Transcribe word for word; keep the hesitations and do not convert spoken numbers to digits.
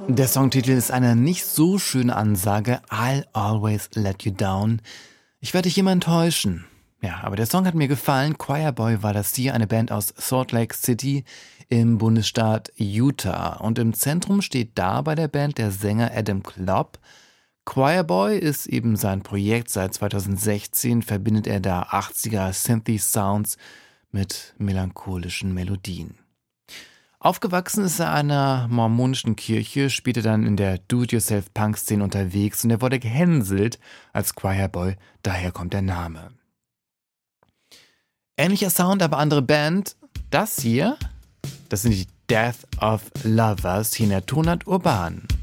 Der Songtitel ist eine nicht so schöne Ansage, I'll always let you down. Ich werde dich immer enttäuschen. Ja, aber der Song hat mir gefallen. Choirboy war das hier, eine Band aus Salt Lake City im Bundesstaat Utah. Und im Zentrum steht da bei der Band der Sänger Adam Klopp. Choirboy ist eben sein Projekt. Seit zweitausendsechzehn verbindet er da achtziger Synthy-Sounds mit melancholischen Melodien. Aufgewachsen ist er in einer mormonischen Kirche, spielte dann in der Do-it-yourself-Punk-Szene unterwegs und er wurde gehänselt als Choirboy, daher kommt der Name. Ähnlicher Sound, aber andere Band. Das hier, das sind die Death of Lovers, hier in der Tonart Urban.